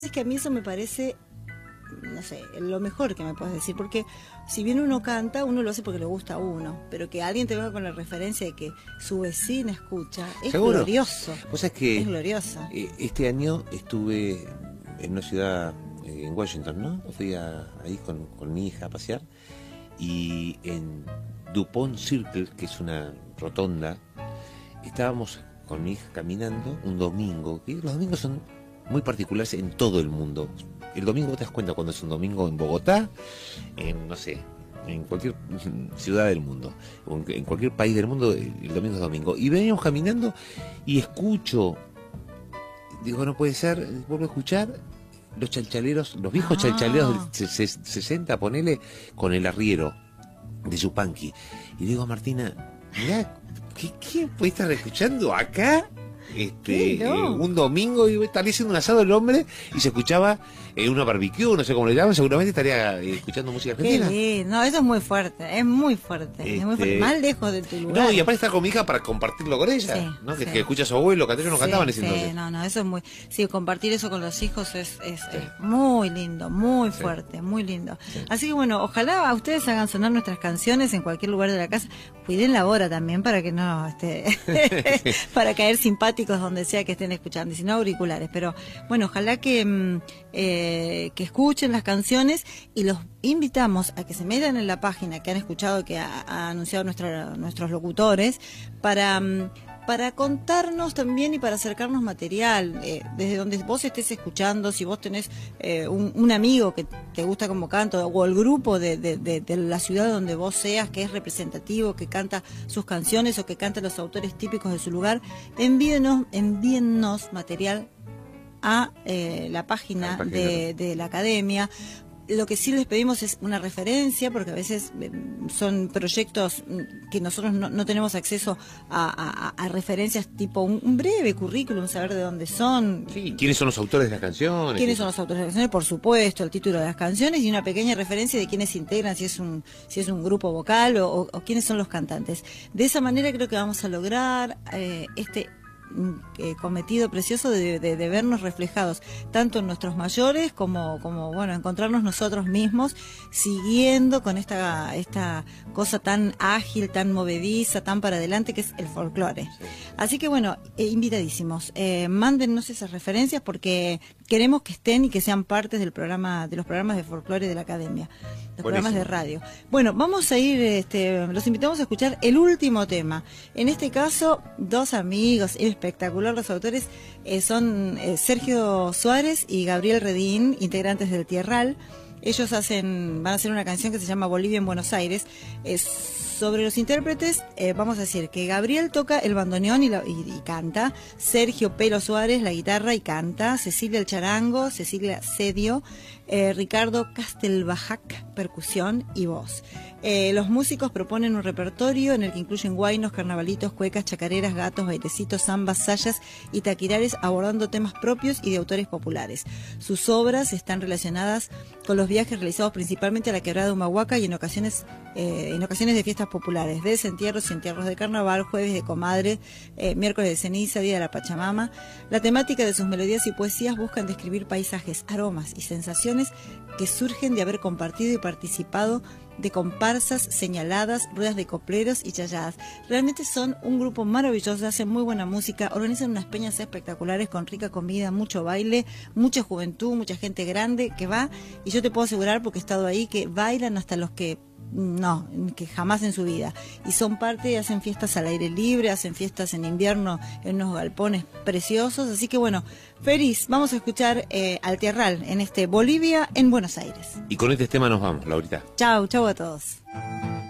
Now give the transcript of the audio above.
Es que a mí eso me parece, no sé, lo mejor que me puedes decir, porque si bien uno canta, uno lo hace porque le gusta a uno, pero que alguien te venga con la referencia de que su vecina escucha, es ¿Seguro? Glorioso. Vos sabés que es glorioso. Este año estuve en una ciudad, en Washington, ¿no? Fui ahí con mi hija a pasear, y en DuPont Circle, que es una rotonda, estábamos con mi hija caminando un domingo, que los domingos son muy particulares en todo el mundo. El domingo vos te das cuenta cuando es un domingo en Bogotá, en, no sé, en cualquier ciudad del mundo, o en cualquier país del mundo, el domingo es domingo. Y veníamos caminando y escucho, digo, no puede ser, vuelvo a escuchar los chalchaleros, los viejos chalchaleros del 60, ponele, con el arriero de Yupanqui. Y digo a Martina, mirá, ¿qué puede estar escuchando acá? Un domingo, y estaría haciendo un asado el hombre y se escuchaba una barbecue, no sé cómo le llaman, seguramente estaría escuchando música argentina. No, eso es muy fuerte, es muy fuerte, es muy fuerte, más lejos de tu lugar. No, y aparte estar con mi hija para compartirlo con ella, sí, ¿no? Sí. Que escucha a su abuelo, que antes no cantaban ese entonces. No, eso es muy... Sí, compartir eso con los hijos es muy lindo, muy fuerte, muy lindo. Sí. Así que bueno, ojalá a ustedes hagan sonar nuestras canciones en cualquier lugar de la casa. Cuiden la hora también para que no para caer simpáticos donde sea que estén escuchando, y si no, auriculares. Pero bueno, ojalá que escuchen las canciones, y los invitamos a que se metan en la página que han escuchado, que ha anunciado nuestros locutores, para contarnos también y para acercarnos material, desde donde vos estés escuchando. Si vos tenés un amigo que te gusta como canto, o el grupo de la ciudad donde vos seas, que es representativo, que canta sus canciones o que canta los autores típicos de su lugar, envíennos material a la página de la academia. Lo que sí les pedimos es una referencia, porque a veces son proyectos que nosotros no tenemos acceso a referencias, tipo un breve currículum, saber de dónde son. Sí, ¿quiénes son los autores de las canciones? ¿Quiénes son los autores de las canciones? Por supuesto, el título de las canciones, y una pequeña referencia de quiénes integran, si es un grupo vocal o quiénes son los cantantes. De esa manera creo que vamos a lograr cometido precioso de vernos reflejados tanto en nuestros mayores como bueno, encontrarnos nosotros mismos siguiendo con esta cosa tan ágil, tan movediza, tan para adelante, que es el folclore. Sí. Así que bueno, invitadísimos, mándennos esas referencias, porque queremos que estén y que sean partes de los programas de folclore de la academia, los programas de radio. Bueno, vamos a ir, los invitamos a escuchar el último tema. En este caso, dos amigos, espectacular, los autores son Sergio Suárez y Gabriel Redín, integrantes del Tierral. Ellos van a hacer una canción que se llama Bolivia en Buenos Aires. Sobre los intérpretes, vamos a decir que Gabriel toca el bandoneón y canta, Sergio Pelo Suárez la guitarra y canta, Cecilia el charango, Cecilia Cedio, Ricardo Castelbajac percusión y voz. Los músicos proponen un repertorio en el que incluyen guainos, carnavalitos, cuecas, chacareras, gatos, bailecitos, zambas, sayas y taquirares, abordando temas propios y de autores populares. Sus obras están relacionadas con los viajes realizados principalmente a la quebrada de Humahuaca, y en ocasiones de fiestas populares, desentierros y entierros de carnaval, jueves de comadre, miércoles de ceniza, día de la Pachamama. La temática de sus melodías y poesías buscan describir paisajes, aromas y sensaciones que surgen de haber compartido y participado de comparsas, señaladas, ruedas de copleros y chayadas. Realmente son un grupo maravilloso, hacen muy buena música, organizan unas peñas espectaculares con rica comida, mucho baile, mucha juventud, mucha gente grande que va, y yo te puedo asegurar, porque he estado ahí, que bailan hasta los que jamás en su vida, y son parte, hacen fiestas al aire libre, hacen fiestas en invierno en unos galpones preciosos. Así que bueno, feliz, vamos a escuchar al Tierral en Bolivia en Buenos Aires. Y con este tema nos vamos, Laurita. Chau a todos.